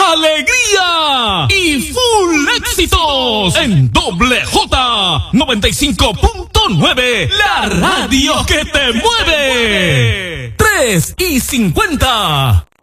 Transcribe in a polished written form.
alegría y full éxitos en Doble J 95.9, la radio que te mueve. 3:50.